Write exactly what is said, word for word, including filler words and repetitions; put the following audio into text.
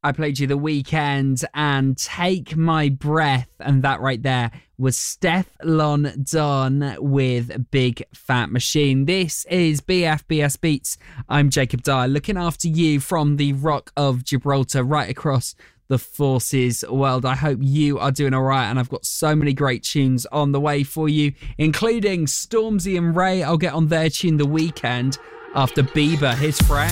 I played you The Weeknd and Take My Breath, and that right there was Stefflon Don with Big Fat Machine. This is B F B S Beats. I'm Jacob Dyer, looking after you from the Rock of Gibraltar right across the Forces world. I hope you are doing all right, and I've got so many great tunes on the way for you, including Stormzy and Ray. I'll get on their tune The Weeknd after Bieber. Here's Fresh.